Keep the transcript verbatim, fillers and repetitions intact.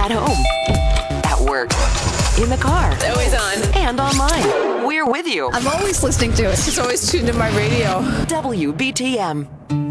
At home, at work, in the car, Always on. and online. We're with you. I'm always listening to it. It's always tuned in my radio. W B T M.